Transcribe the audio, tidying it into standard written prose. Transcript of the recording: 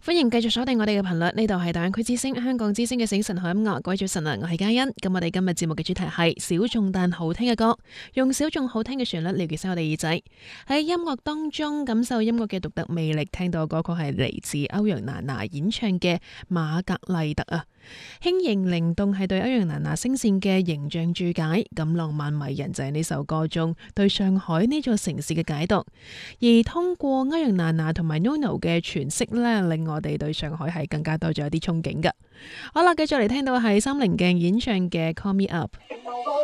歡迎繼續鎖定我哋嘅頻率，呢度係大灣區之聲、香港之聲嘅醒神海音樂。各位早晨啊，我係嘉欣。咁我哋今日節目嘅主題係小眾但好聽嘅歌，用小眾好聽嘅旋律嚟撩起我哋耳仔，喺音樂當中感受音樂嘅獨特魅力。聽到嘅歌曲係嚟自歐陽娜娜演唱嘅《瑪格麗特》啊，輕盈靈動係對歐陽娜娜聲線嘅形象注解，咁浪漫迷人就係呢首歌中對上海呢座城市嘅解讀。而通過歐陽娜娜同埋 NONO 嘅詮釋呢，令我哋對上海係更加多咗一啲憧憬㗎。好啦，繼續嚟聽到係三棱鏡演唱嘅《Call Me Up》。